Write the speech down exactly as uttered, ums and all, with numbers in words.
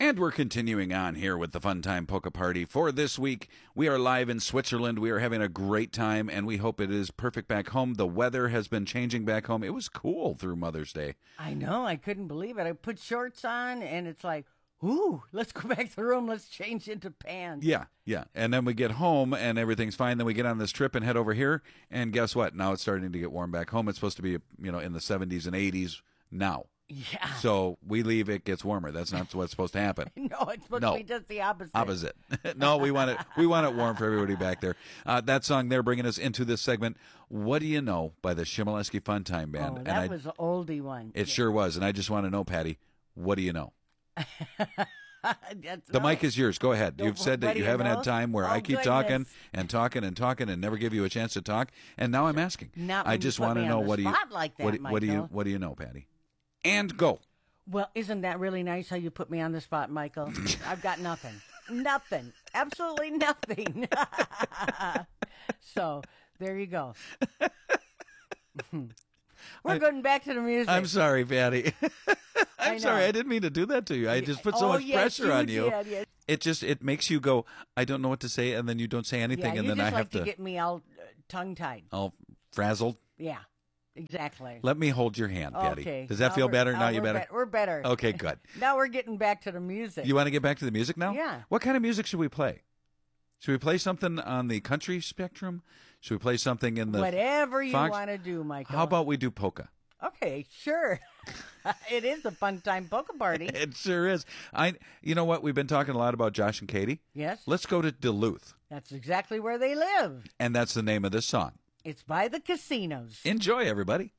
And we're continuing on here with the Fun Time Polka Party. For this week, we are live in Switzerland. We are having a great time, and we hope it is perfect back home. The weather has been changing back home. It was cool through Mother's Day. I know. I couldn't believe it. I put shorts on, and it's like, ooh, let's go back to the room. Let's change into pants. Yeah, yeah. And then we get home, and everything's fine. Then we get on this trip and head over here, and guess what? Now it's starting to get warm back home. It's supposed to be, you know, in the seventies and eighties now. Yeah. So we leave, it gets warmer. That's not what's supposed to happen. No, it's supposed No. to be just the opposite. Opposite. No, we want it. We want it warm for everybody back there. Uh, that song there, bringing us into this segment. What do you know by the Shimoleski Fun Time Band? Oh, and that I, was an oldie one. It sure was, and I just want to know, Patty, what do you know? That's The right. mic is yours. Go ahead. No, You've said what that do you you haven't know? had time where Oh, I keep goodness. talking and talking and talking and never give you a chance to talk, and now I'm asking. Not I when you just put want to me know on the what do you spot like that, what, do- what do you Michael. what do you know, Patty? And go. Well, isn't that really nice how you put me on the spot, Michael? I've got nothing. Nothing. Absolutely nothing. So, there you go. We're I- going back to the music. I'm sorry, Patty. I'm I sorry. know. I didn't mean to do that to you. I just put so Oh, much yes, pressure you on you. did, yes. It just it makes you go, I don't know what to say, and then you don't say anything, Yeah, and you then just I like have to to, get me all uh, tongue-tied. all frazzled. Yeah, exactly. Let me hold your hand, Patty. Okay. Does that Now feel we're- better? now Now you we're better? bet- we're better. Okay, good. Now we're getting back to the music. You want to get back to the music now? Yeah. What kind of music should we play? Should we play something on the country spectrum? Should we play something in the Whatever you Fox? want to do, Michael. How about we do polka? Okay, sure. It is a fun time polka party. It sure is. I. You know what? We've been talking a lot about Josh and Katie. Yes, Let's go to Duluth, that's exactly where they live. and that's the name of this song. It's by the casinos. Enjoy, everybody.